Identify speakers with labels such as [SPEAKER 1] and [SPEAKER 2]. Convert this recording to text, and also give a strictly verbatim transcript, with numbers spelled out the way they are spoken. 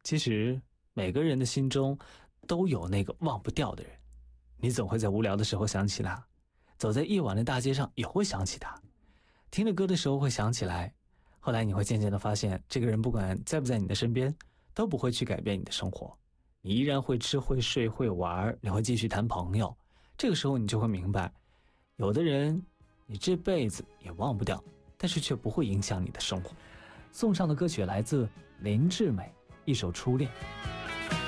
[SPEAKER 1] 其实每个人的心中都有那个忘不掉的人，你总会在无聊的时候想起他，走在夜晚的大街上也会想起他，听着歌的时候会想起来。后来你会渐渐地发现，这个人不管在不在你的身边，都不会去改变你的生活，你依然会吃会睡会玩，你会继续谈朋友。这个时候你就会明白，有的人你这辈子也忘不掉，但是却不会影响你的生活。送上的歌曲来自林志美，一首初恋。